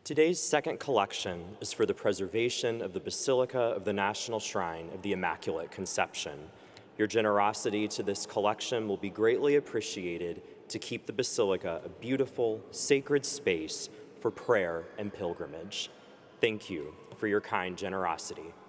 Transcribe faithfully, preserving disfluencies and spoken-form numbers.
Today's second collection is for the preservation of the Basilica of the National Shrine of the Immaculate Conception. Your generosity to this collection will be greatly appreciated to keep the Basilica a beautiful, sacred space for prayer and pilgrimage. Thank you for your kind generosity.